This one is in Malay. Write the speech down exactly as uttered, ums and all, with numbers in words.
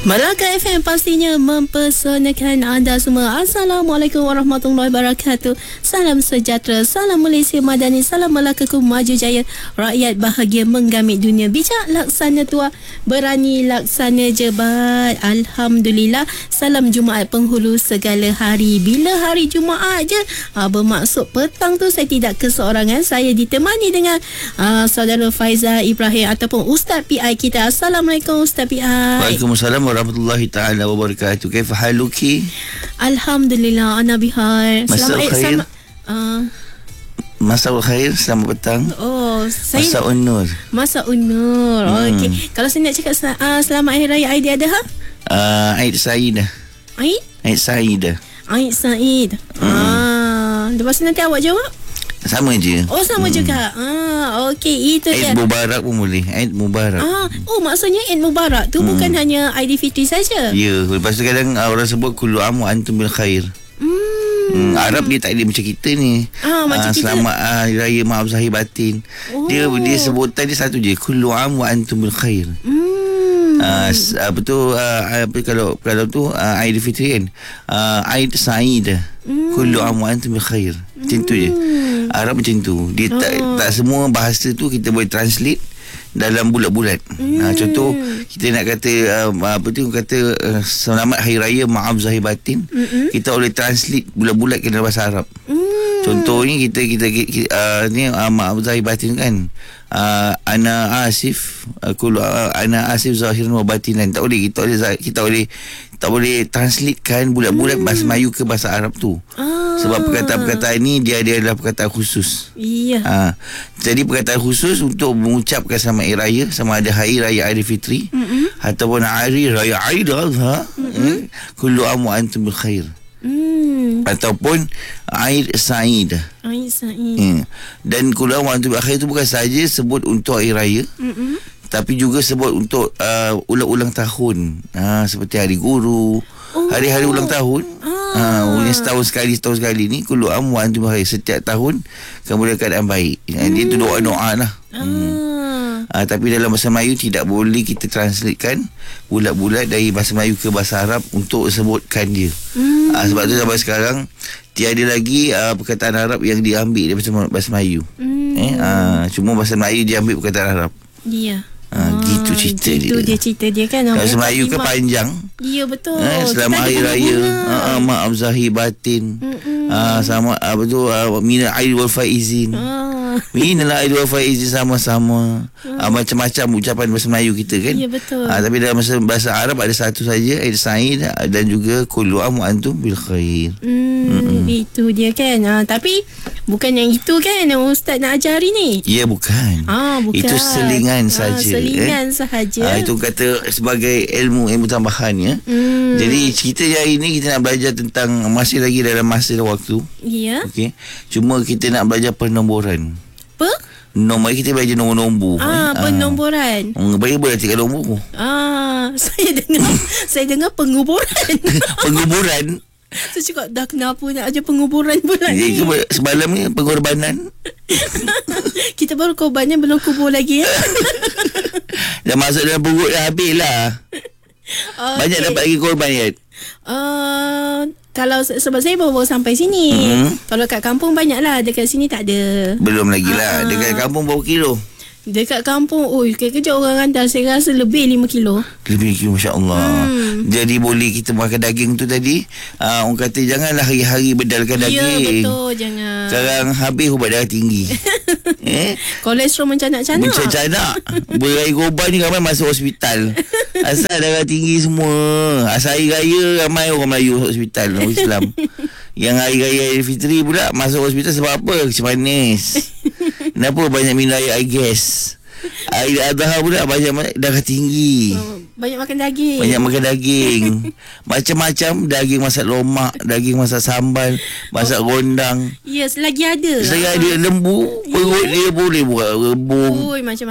Melaka F M pastinya mempesonakan anda semua. Assalamualaikum warahmatullahi wabarakatuh. Salam sejahtera, salam Malaysia Madani, salam Melakaku maju jaya, rakyat bahagia menggamit dunia. Bijak laksana tua, berani laksana jebat. Alhamdulillah. Salam Jumaat penghulu segala hari. Bila hari Jumaat je, ha, bermaksud petang tu saya tidak keseorangan. Saya ditemani dengan ha, saudara Faizal Ibrahim ataupun Ustaz P I kita. Assalamualaikum Ustaz P I. Waalaikumsalam warahmatullahi taala wabarakatuh. Kaifa haluki? Alhamdulillah ana bihar. Masal khair. Uh, Masa khair, selamat petang. Oh, saya Masa unur. Masa unur. Hmm. Okey. Kalau saya nak cakap uh, selamat hari raya Aidiladha? Uh, Aid Said. Aid? Aid Said. Aid Said. Hmm. Ah, lepas tu nanti awak jawab? Sama je. Oh, sama hmm. juga. Ah, okey, itu Aid dia. Mubarak pun boleh. Aid Mubarak. Ah, oh maksudnya Aid Mubarak tu hmm. bukan hanya Aidilfitri saja. Ya, lepas tu kadang uh, orang sebut kullu am wa antum bil khair. Hmm. Hmm, Arab dia tak ada macam kita ni. Ah, macam uh, kita. Selamat uh, Raya Maaf Zahir Batin. Oh. Dia dia sebutan dia satu je, kullu am wa antum bil khair. Hmm. Uh, apa tu uh, apa kalau kalau tu uh, Aidilfitri kan. Uh, Aid Said. Hmm. Kullu am wa antum bil khair. Macam tu je. Arab macam tu. Dia oh. tak tak semua bahasa tu kita boleh translate dalam bulat-bulat. Hmm. Ha, contoh kita nak kata uh, apa tu kata uh, selamat hari raya maaf zahir batin. Mm-hmm. Kita boleh translate bulat-bulat ke dalam bahasa Arab. Mm. Contohnya kita kita, kita uh, ni uh, maaf zahir batin kan. Uh, ana asif aku uh, ana asif zahiran wa batinan. Tak boleh kita boleh kita boleh tak boleh translatekan bulat-bulat mm. bahasa Melayu ke bahasa Arab tu. Ah. Sebab perkataan-perkataan ni dia dia adalah perkataan khusus. Iya. Ha, jadi perkataan khusus untuk mengucapkan selamat hari raya, sama ada hari raya Aidilfitri mm-hmm. ataupun hari raya Ailadha. Mm-hmm. Kullu am wa antum bil khair. Mm. Ataupun Aid Said. Aid Said. Hmm. Dan kullu am wa antum bil khair itu bukan saja sebut untuk hari raya. Mm-hmm. Tapi juga sebut untuk uh, ulang-ulang tahun. Ha, seperti hari guru, oh. hari-hari ulang tahun. Ah, ha, setahun sekali setahun sekali ni kullu am wa antum khair. Setiap tahun kemudian keadaan baik. Hmm. Dia tu doa-doa lah. Ah. Hmm. Ha, tapi dalam bahasa Melayu tidak boleh kita translatekan bulat-bulat dari bahasa Melayu ke bahasa Arab untuk sebutkan dia. Hmm. Ha, sebab tu sampai sekarang tiada lagi uh, perkataan Arab yang diambil daripada bahasa Melayu. Hmm. Eh, ha, cuma bahasa Melayu diambil perkataan Arab. Ya. Ha, ah, gitu cerita gitu dia. dia cerita dia kan. Bahasa Melayu kan panjang. Ya betul. Eh, selamat hari raya. Ha, maaf zahir batin. Ha, sama apa tu uh, minal aid wal faizin. Ah. Minal aid wal faizin sama-sama. Ah. Ha, macam-macam ucapan bahasa Melayu kita kan. Ya betul. Ha, tapi dalam bahasa, bahasa Arab ada satu saja, Aid Said dan juga kullu am wa antum bil khair. Hmm, itu dia kan. Ha, tapi bukan yang itu kan yang Ustaz nak ajar hari ni. Ya bukan. Ah, bukan. Itu selingan saja. Ah, selingan eh. sahaja. Ah, itu kata sebagai ilmu ilmu tambahan ya. Hmm. Jadi cerita hari ini kita nak belajar tentang masih lagi dalam masa dan waktu. Ya. Okey. Cuma kita nak belajar penomboran. Apa? Nombor kita belajar nombor-nombor. Ah, eh. penomboran. Ah. Baik boleh tiga nombor. Ah, saya dengar saya dengar penguburan. Penguburan. Saya cakap dah kenapa nak ajar penguburan pula ni. Jadi semalam ni pengorbanan. Kita baru korbannya belum kubur lagi ya. Dah masuk dalam perut dah habis lah. Okay. Banyak dapat lagi korban ya. Uh, kalau sebab saya baru sampai sini. Mm-hmm. Kalau kat kampung banyak lah. Dekat sini tak ada. Belum lagi lah. Uh, Dekat kampung berapa kilo? Dekat kampung, oh, kerja orang hantar saya rasa lebih lima kilo. Lebih kilo, Masya Allah. Hmm. Jadi boleh kita makan daging tu tadi. Uh, orang kata janganlah hari-hari berdalkan daging. Ya, betul. Jangan. Sekarang habis ubat darah tinggi. eh? Kolesterol mencanak-canak. Mencanak-canak. Berai korban ni ramai masuk hospital. Asal darah tinggi semua. Asal hari raya ramai orang Melayu masuk hospital. Orang Islam. Yang hari raya Aidilfitri pula masuk hospital sebab apa? Kecil manis. Kenapa banyak minum air, I guess. Air adha pula banyak darah tinggi. Banyak makan daging. Banyak makan daging. Macam-macam daging masak lomak, daging masak sambal, masak rondang. Ya, selagi ada. Selagi ada lembu, perut dia boleh buat rebung. Oi, macam